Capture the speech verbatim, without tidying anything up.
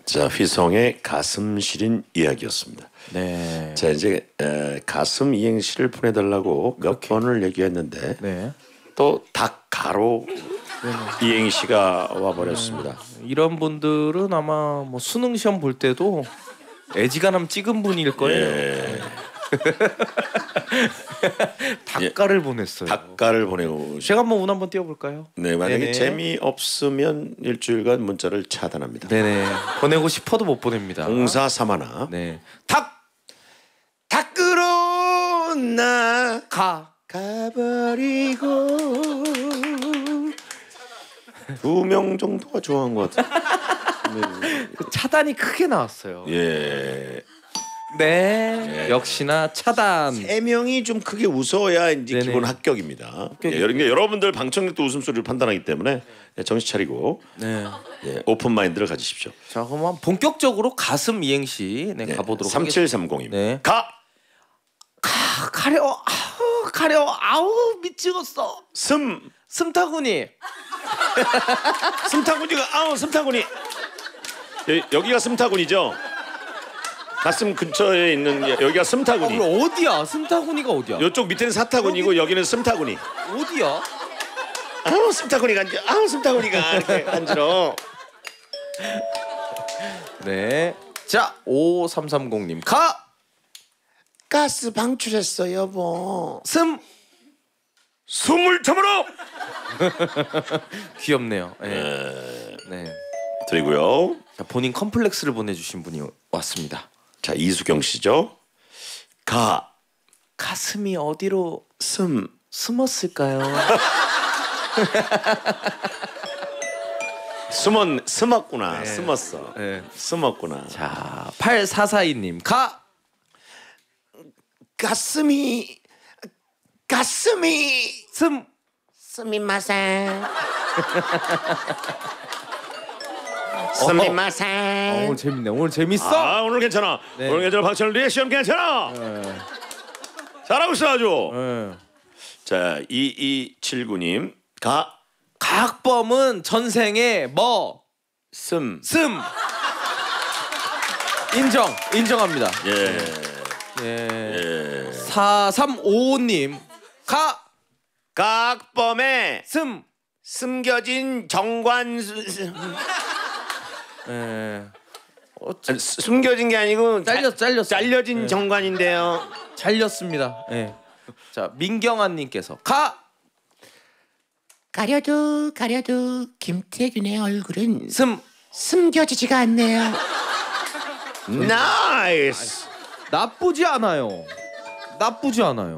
자, 휘성의 가슴 시린 이야기였습니다. 네. 자, 이제 에, 가슴 이행시를 보내달라고 몇 그렇게. 번을 얘기했는데 네. 또 닭가로 이행시가 와버렸습니다. 이런 분들은 아마 뭐 수능 시험 볼 때도 애지간하면 찍은 분일 거예요. 예. 닭가를 예. 보냈어요. 닭가를 보내고 제가 한번 운 한번 띄워볼까요? 네, 만약에 네네. 재미없으면 일주일간 문자를 차단합니다. 네네. 보내고 싶어도 못 보냅니다. 공사삼하나 네. 닭 닭으로 나 가. 가버리고 두 명 정도가 좋아한 것 같아요. 네. 그 차단이 크게 나왔어요. 예. 네. 예. 역시나 차단. 세 명이 좀 크게 웃어야 이제 네네. 기본 합격입니다. 합격이- 예, 그러니까 여러분들 방청객도 웃음소리를 판단하기 때문에 예, 정신 차리고 네. 예, 오픈 마인드를 가지십시오. 자, 그럼 본격적으로 가슴 이행시 네, 예, 가보도록 삼칠삼공입니다. 네. 가 하, 가려. 아우, 가려. 아우, 미치겠어. 슴 숨타구니. 슴타구니가 아우 슴타구니 여, 여기가 슴타구니죠? 가슴 근처에 있는 게- 여기가 아, 슴타구니. 그럼 어디야? 숨타구니가 어디야? 이쪽 밑에는 사타구니고 여기는 슴타구니. 어디야? 아우 슴타구니가 앉아. 아우 슴타구니가 이렇게 앉으러. 네. 자, 오삼삼공님 가. 가스 방출했어 여보. 슴. 숨을 참으라. 귀엽네요. 네. 네. 드리고요. 자, 본인 컴플렉스를 보내주신 분이 왔습니다. 자, 이수경 씨죠. 가 가슴이 어디로 슴 숨었을까요? 숨은 숨었구나. 네. 숨었어. 네. 숨었구나. 자, 팔사사이님 가. 가슴이 가슴이 슴. 스미마셍. 스미마셍. 어, 오늘 재밌네. 오늘 재밌어. 아, 오늘 괜찮아. 네. 오늘 괜찮아. 박찬호 리액션 괜찮아. 네. 잘하고 있어 아주. 네. 자, 이이칠구님 가 각범은 전생에 뭐 슴. 슴. 인정. 인정합니다. 예. 예. 예. 사삼오오님 가. 각범에 슴. 숨겨진 정관 예. 어, 아니, 숨겨진 게 아니고 잘렸 잘렸 잘려진 예. 정관인데요. 잘렸습니다. 예. 자, 민경아님께서 가. 가려도 가려도 김태균의 얼굴은 슴. 숨겨지지가 않네요. 나이스. 나쁘지 않아요. 나쁘지 않아요.